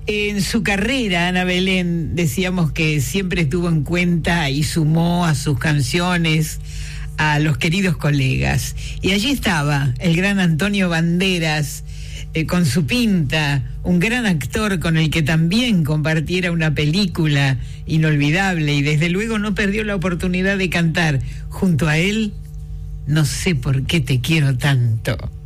En su carrera, Ana Belén, decíamos que siempre tuvo en cuenta y sumó a sus canciones a los queridos colegas. Y allí estaba el gran Antonio Banderas, con su pinta, un gran actor con el que también compartiera una película inolvidable, y desde luego no perdió la oportunidad de cantar junto a él No sé por qué te quiero tanto.